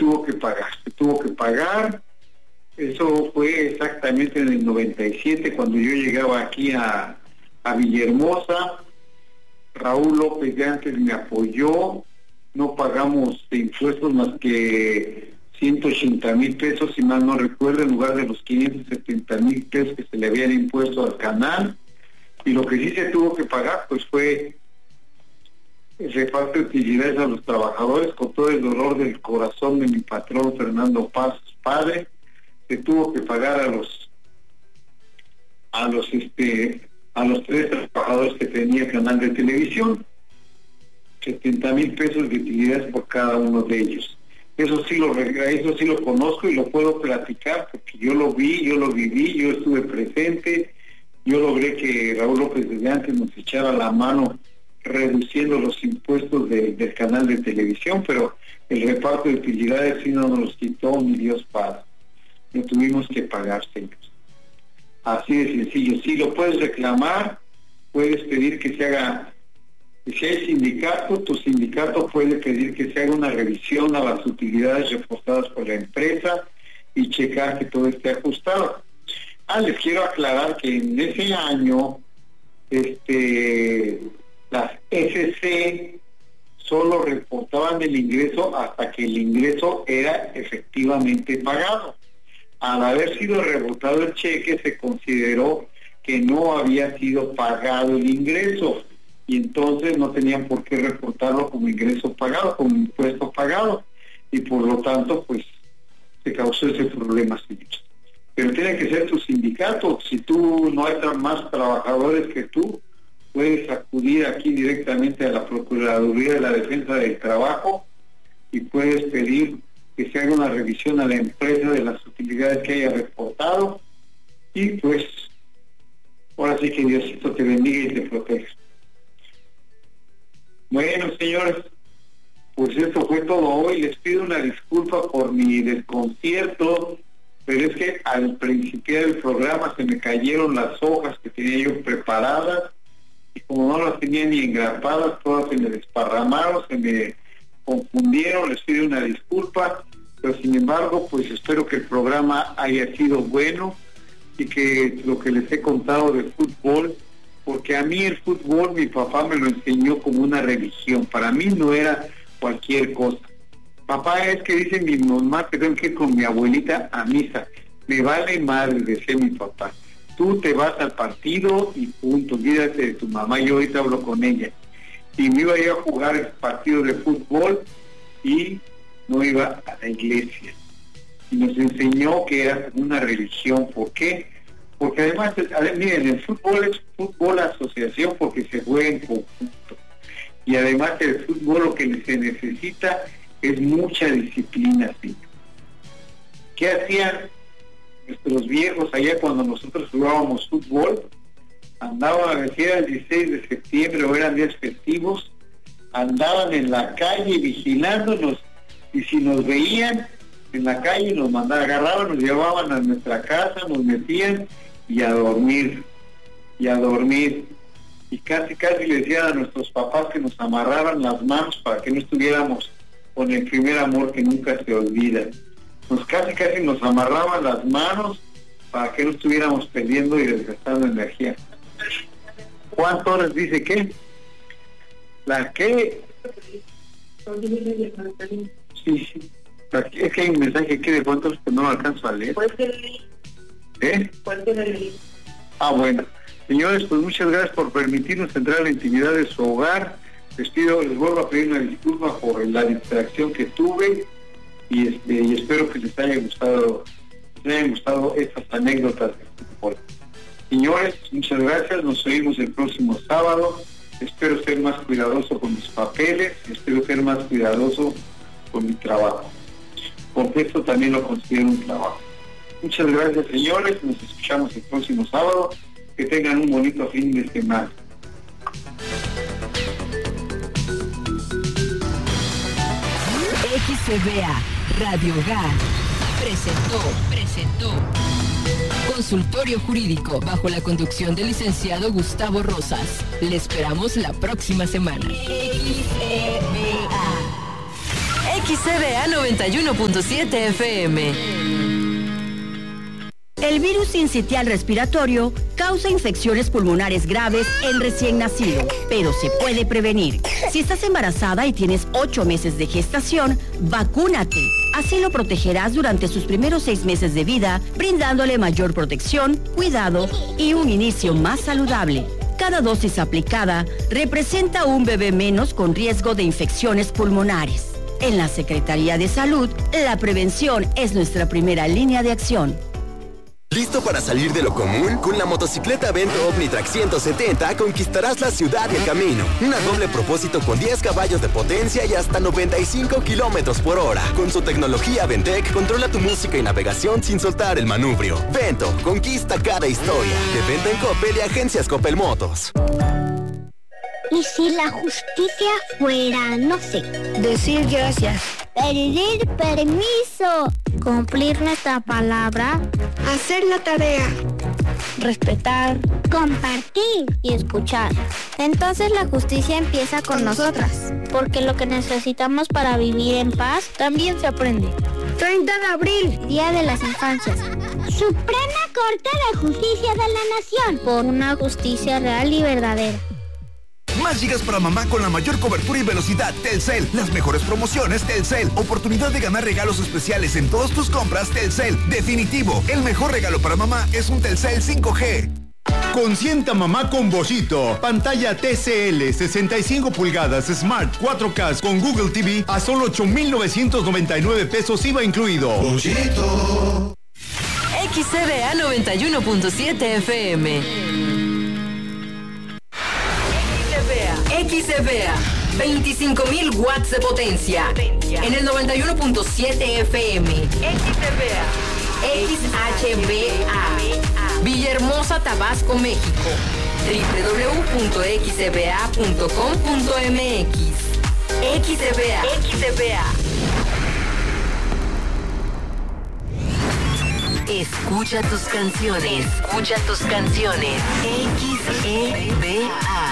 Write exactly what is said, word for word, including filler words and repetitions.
tuvo que pagar, se tuvo que pagar. Eso fue exactamente en el noventa y siete, cuando yo llegaba aquí a, a Villahermosa. Raúl López de antes me apoyó, no pagamos de impuestos más que ciento ochenta mil pesos, si mal no recuerdo, en lugar de los quinientos setenta mil pesos que se le habían impuesto al canal. Y lo que sí se tuvo que pagar pues fue el reparto de utilidades a los trabajadores, con todo el dolor del corazón de mi patrón Fernando Paz padre. Se tuvo que pagar a los a los este a los tres trabajadores que tenía el canal de televisión, setenta mil pesos de utilidades por cada uno de ellos. Eso sí lo eso sí lo conozco y lo puedo platicar porque yo lo vi, yo lo viví, yo estuve presente. Yo logré que Raúl López desde antes nos echara la mano reduciendo los impuestos de, del canal de televisión, pero el reparto de utilidades sí no nos los quitó ni Dios Padre. Lo tuvimos que pagar, señores. Así de sencillo. Si lo puedes reclamar, puedes pedir que se haga, que si hay sindicato, tu sindicato puede pedir que se haga una revisión a las utilidades reportadas por la empresa y checar que todo esté ajustado. Ah, les quiero aclarar que en ese año este, las S C solo reportaban el ingreso hasta que el ingreso era efectivamente pagado. Al haber sido rebotado el cheque, se consideró que no había sido pagado el ingreso y entonces no tenían por qué reportarlo como ingreso pagado, como impuesto pagado, y por lo tanto pues se causó ese problema, señores. Pero tiene que ser tu sindicato. Si tú no hay más trabajadores que tú, puedes acudir aquí directamente a la Procuraduría de la Defensa del Trabajo y puedes pedir que se haga una revisión a la empresa de las utilidades que haya reportado y pues ahora sí que Diosito te bendiga y te proteja. Bueno, señores, pues esto fue todo hoy. Les pido una disculpa por mi desconcierto, pero es que al principio del programa se me cayeron las hojas que tenía yo preparadas y como no las tenía ni engrapadas, todas se me desparramaron, se me confundieron. Les pido una disculpa, pero sin embargo pues espero que el programa haya sido bueno y que lo que les he contado de fútbol, porque a mí el fútbol mi papá me lo enseñó como una religión, para mí no era cualquier cosa. Papá, es que dice mi mamá que tengo que ir con mi abuelita a misa. Me vale madre, decía mi papá. Tú te vas al partido y punto, olvídate de tu mamá, yo ahorita hablo con ella. Y me iba yo a jugar el partido de fútbol y no iba a la iglesia. Y nos enseñó que era una religión. ¿Por qué? Porque además, miren, el fútbol es fútbol asociación porque se juega en conjunto. Y además el fútbol lo que se necesita es mucha disciplina, ¿sí? ¿Qué hacían nuestros viejos allá cuando nosotros jugábamos fútbol? Andaban, decía el dieciséis de septiembre o eran días festivos, andaban en la calle vigilándonos y si nos veían en la calle nos mandaban, agarraban, nos llevaban a nuestra casa, nos metían y a dormir, y a dormir. Y casi casi le decían a nuestros papás que nos amarraran las manos para que no estuviéramos con el primer amor que nunca se olvida. Nos casi casi nos amarraban las manos para que no estuviéramos perdiendo y desgastando energía. Juan Torres dice que la que sí, sí. Es que hay un mensaje aquí de Juan Torres que no lo alcanzo a leer. ¿Eh? Ah, bueno. Señores, pues muchas gracias por permitirnos entrar a la intimidad de su hogar. Les pido, les vuelvo a pedir una disculpa por la distracción que tuve y este y espero que les haya gustado, les hayan gustado estas anécdotas de fútbol. Señores, muchas gracias, nos oímos el próximo sábado. Espero ser más cuidadoso con mis papeles, espero ser más cuidadoso con mi trabajo, porque esto también lo considero un trabajo. Muchas gracias, señores, nos escuchamos el próximo sábado. Que tengan un bonito fin de semana. X C B A Radio Hogar presentó, presentó Consultorio Jurídico bajo la conducción del licenciado Gustavo Rosas. Le esperamos la próxima semana. X C B A X C B A noventa y uno punto siete F M. El virus sincitial respiratorio causa infecciones pulmonares graves en recién nacido, pero se puede prevenir. Si estás embarazada y tienes ocho meses de gestación, vacúnate. Así lo protegerás durante sus primeros seis meses de vida, brindándole mayor protección, cuidado y un inicio más saludable. Cada dosis aplicada representa un bebé menos con riesgo de infecciones pulmonares. En la Secretaría de Salud, la prevención es nuestra primera línea de acción. ¿Listo para salir de lo común? Con la motocicleta Vento Omnitrack ciento setenta conquistarás la ciudad y el camino. Una doble propósito con diez caballos de potencia y hasta noventa y cinco kilómetros por hora. Con su tecnología Ventec, controla tu música y navegación sin soltar el manubrio. Vento, conquista cada historia. De venta en Coppel y agencias Coppel Motos. ¿Y si la justicia fuera, no sé, decir gracias, pedir permiso, cumplir nuestra palabra, hacer la tarea, respetar, compartir y escuchar? Entonces la justicia empieza con nosotras, porque lo que necesitamos para vivir en paz también se aprende. treinta de abril, Día de las Infancias. Suprema Corte de Justicia de la Nación, por una justicia real y verdadera. Más gigas para mamá con la mayor cobertura y velocidad Telcel. Las mejores promociones Telcel. Oportunidad de ganar regalos especiales en todas tus compras Telcel. Definitivo, el mejor regalo para mamá es un Telcel cinco G. Consienta mamá con Bollito. Pantalla T C L sesenta y cinco pulgadas Smart cuatro K con Google T V a solo ocho mil novecientos noventa y nueve pesos I V A incluido. Bollito. X C B A noventa y uno punto siete F M. X C B A, veinticinco mil watts de potencia. En el noventa y uno punto siete F M. X C B A. X H B A. Villahermosa, Tabasco, México. doble u doble u doble u punto x c b a punto com punto m x. X C B A. X C B A. Escucha tus canciones. Escucha tus canciones. X E B A.